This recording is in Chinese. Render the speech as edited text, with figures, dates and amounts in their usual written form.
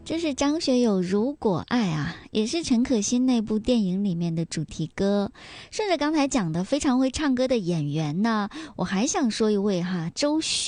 这是张学友《如果爱》啊，也是陈可辛那部电影里面的主题歌。顺着刚才讲的非常会唱歌的演员呢，我还想说一位哈，周迅。